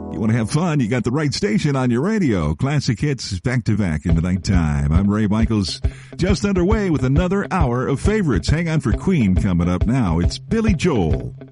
You want to have fun, you got the right station on your radio. Classic hits back to back in the nighttime. I'm Ray Michaels, just underway with another hour of favorites. Hang on for Queen coming up now. It's Billy Joel.